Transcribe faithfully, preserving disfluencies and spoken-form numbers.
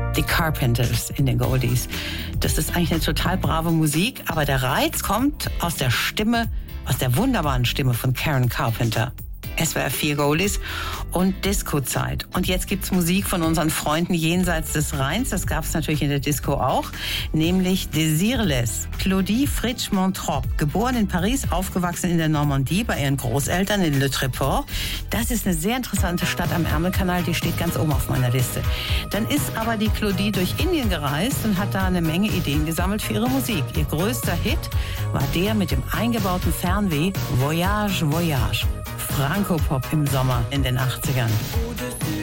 Die Carpenters in den Goldies. Das ist eigentlich eine total brave Musik, aber der Reiz kommt aus der Stimme, aus der wunderbaren Stimme von Karen Carpenter. S W R vier Goldies und Disco-Zeit. Und jetzt gibt's Musik von unseren Freunden jenseits des Rheins. Das gab's natürlich in der Disco auch, nämlich Désirless. Claudie Fritsch-Montrop, geboren in Paris, aufgewachsen in der Normandie bei ihren Großeltern in Le Tréport. Das ist eine sehr interessante Stadt am Ärmelkanal, die steht ganz oben auf meiner Liste. Dann ist aber die Claudie durch Indien gereist und hat da eine Menge Ideen gesammelt für ihre Musik. Ihr größter Hit war der mit dem eingebauten Fernweh Voyage, Voyage. Franco-Pop im Sommer in den achtzigern.